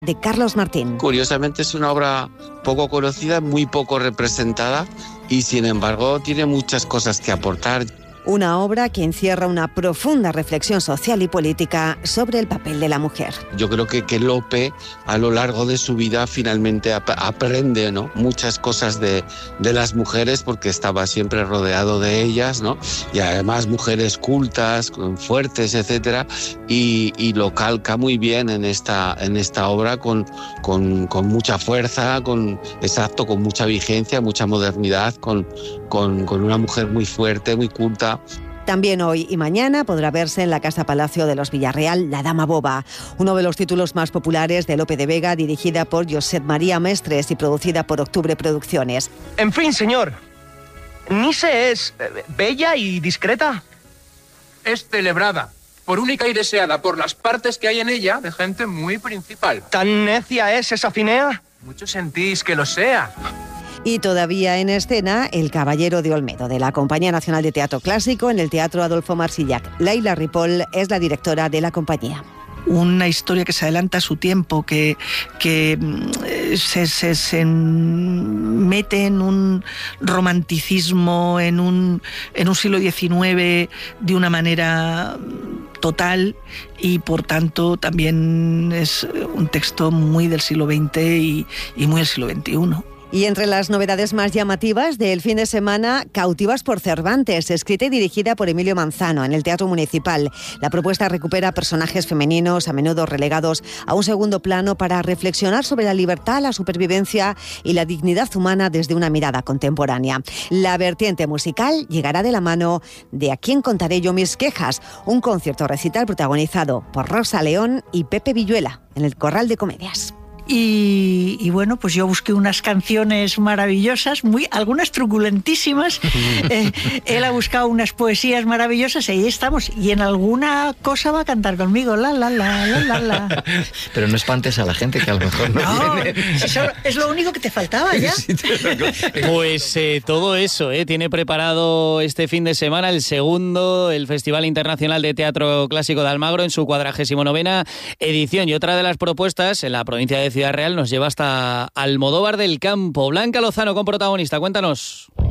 de Carlos Martín. Curiosamente es una obra poco conocida, muy poco representada y sin embargo tiene muchas cosas que aportar. Una obra que encierra una profunda reflexión social y política sobre el papel de la mujer. Yo creo que Lope a lo largo de su vida finalmente aprende, ¿no?, muchas cosas de las mujeres porque estaba siempre rodeado de ellas, ¿no?, y además mujeres cultas, fuertes, etcétera, y lo calca muy bien en esta obra con mucha fuerza, con mucha vigencia, mucha modernidad, con una mujer muy fuerte, muy culta. También hoy y mañana podrá verse en la Casa Palacio de los Villarreal La Dama Boba, uno de los títulos más populares de Lope de Vega, dirigida por Josep María Mestres y producida por Octubre Producciones. En fin, señor, ¿Nice es bella y discreta? Es celebrada, por única y deseada por las partes que hay en ella de gente muy principal. ¿Tan necia es esa Finea? Mucho sentís que lo sea. Y todavía en escena, El Caballero de Olmedo, de la Compañía Nacional de Teatro Clásico en el Teatro Adolfo Marsillac. Laila Ripoll es la directora de la compañía. Una historia que se adelanta a su tiempo, que se mete en un romanticismo, en un siglo XIX de una manera total y por tanto también es un texto muy del siglo XX y muy del siglo XXI. Y entre las novedades más llamativas del fin de semana, Cautivas por Cervantes, escrita y dirigida por Emilio Manzano en el Teatro Municipal. La propuesta recupera personajes femeninos, a menudo relegados a un segundo plano, para reflexionar sobre la libertad, la supervivencia y la dignidad humana desde una mirada contemporánea. La vertiente musical llegará de la mano de A quién contaré yo mis quejas, un concierto recital protagonizado por Rosa León y Pepe Villuela en el Corral de Comedias. Y bueno, pues yo busqué unas canciones maravillosas, algunas truculentísimas. Él ha buscado unas poesías maravillosas y ahí estamos. Y en alguna cosa va a cantar conmigo. La. Pero no espantes a la gente, que a lo mejor no viene. Eso es lo único que te faltaba ya. Pues todo eso, tiene preparado este fin de semana el Festival Internacional de Teatro Clásico de Almagro en su 49ª edición. Y otra de las propuestas en la provincia de Ciudad Real nos lleva hasta Almodóvar del Campo. Blanca Lozano con protagonista, cuéntanos.